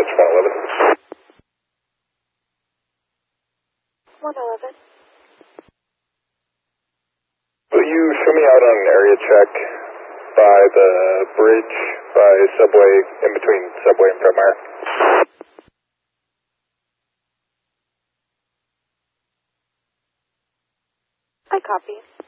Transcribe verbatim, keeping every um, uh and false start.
approach one eleven. one eleven. Will you show me out on an area check by the bridge, by Subway, in between Subway and Fred Meyer? I copy.